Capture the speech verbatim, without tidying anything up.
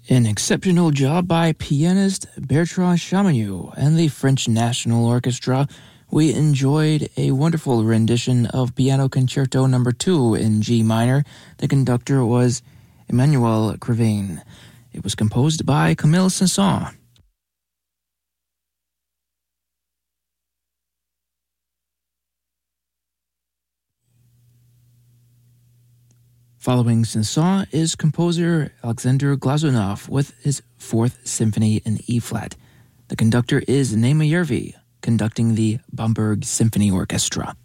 An exceptional job by pianist Bertrand Chamayou and the French National Orchestra. We enjoyed a wonderful rendition of Piano Concerto Number two in G minor. The conductor was Emmanuel Crevin. It was composed by Camille Saint-Saëns. Following Saint-Saëns is composer Alexander Glazunov with his Fourth Symphony in E-flat. The conductor is Naima Yervi, conducting the Bamberg Symphony Orchestra.